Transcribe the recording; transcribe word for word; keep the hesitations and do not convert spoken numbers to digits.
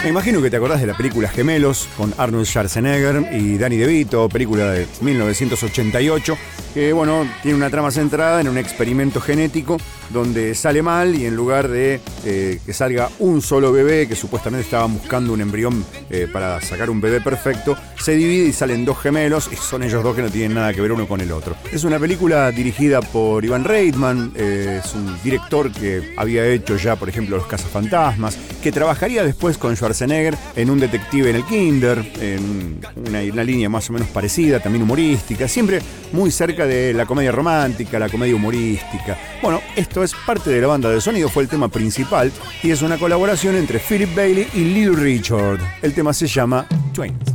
Me imagino que te acordás de la película Gemelos con Arnold Schwarzenegger y Danny DeVito, película de mil novecientos ochenta y ocho, que bueno, tiene una trama centrada en un experimento genético donde sale mal y en lugar de eh, que salga un solo bebé, que supuestamente estaban buscando un embrión eh, para sacar un bebé perfecto, se divide y salen dos gemelos y son ellos dos que no tienen nada que ver uno con el otro. Es una película dirigida por Ivan Reitman, eh, es un director que había hecho ya, por ejemplo, Los Cazafantasmas, que trabajaría después con Schwarzenegger en Un detective en el Kinder, en una, una línea más o menos parecida, también humorística, siempre muy cerca de la comedia romántica, la comedia humorística. Bueno, esto es parte de la banda de sonido, fue el tema principal y es una colaboración entre Philip Bailey y Little Richard. El tema se llama Twins.